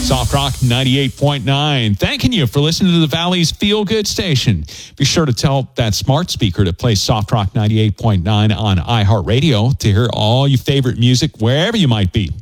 Soft Rock 98.9. Thanking you for listening to the Valley's Feel Good station. Be sure to tell that smart speaker to play Soft Rock 98.9 on iHeartRadio to hear all your favorite music wherever you might be.